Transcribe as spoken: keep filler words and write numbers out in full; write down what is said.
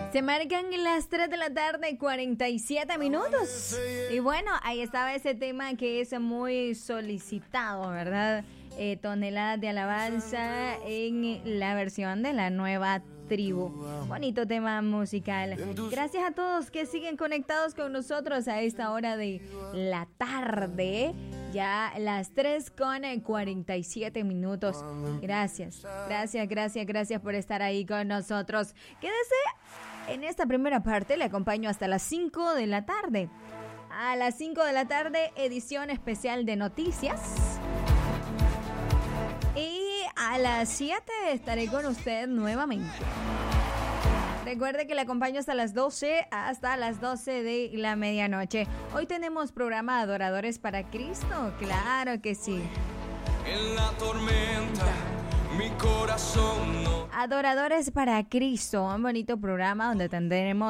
Se marcan las tres de la tarde, cuarenta y siete minutos. Y bueno, ahí estaba ese tema que es muy solicitado, ¿verdad? Eh, toneladas de alabanza en la versión de la nueva tribu. Bonito tema musical. Gracias a todos que siguen conectados con nosotros a esta hora de la tarde. Ya las tres con cuarenta y siete minutos. Gracias, gracias, gracias, gracias por estar ahí con nosotros. Quédese en esta primera parte, le acompaño hasta las cinco de la tarde. A las cinco de la tarde, edición especial de noticias. Y a las siete estaré con usted nuevamente. Recuerde que le acompaño hasta las doce, hasta las doce de la medianoche. Hoy tenemos programa Adoradores para Cristo, claro que sí. En la tormenta, mi corazón no. Adoradores para Cristo, un bonito programa donde tendremos